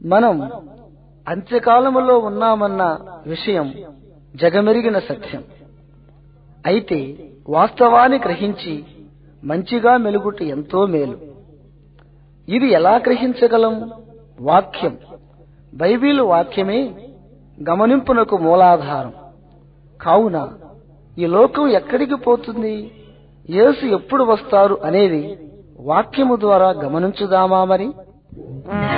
మనం అంత్యకాలములో ఉన్నామన్న విషయం జగమెరిగిన సత్యం. అయితే వాస్తవాన్ని గ్రహించి మంచిగా మెలుగుట ఎంతో మేలు. ఇది ఎలా గ్రహించగలం? వాక్యం, బైబిలు వాక్యమే గమనింపునకు మూలాధారం. కావున ఈ లోకం ఎక్కడికి పోతుంది, యేసు ఎప్పుడు వస్తారు అనేది వాక్యము ద్వారా గమనించుదామా మరి.